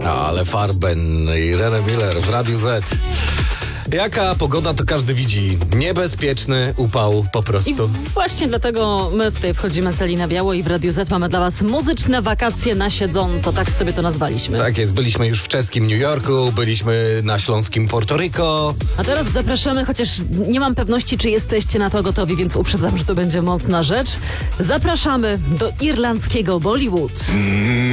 Ale Farben i René Miller w Radiu Z. Jaka pogoda, to każdy widzi. Niebezpieczny upał po prostu. I właśnie dlatego my tutaj wchodzimy cali na biało i w Radiu Z mamy dla was muzyczne wakacje na siedząco. Tak sobie to nazwaliśmy. Tak jest, byliśmy już w czeskim New Yorku, byliśmy na śląskim Porto Rico. A teraz zapraszamy, chociaż nie mam pewności, czy jesteście na to gotowi, więc uprzedzam, że to będzie mocna rzecz. Zapraszamy do irlandzkiego Bollywood.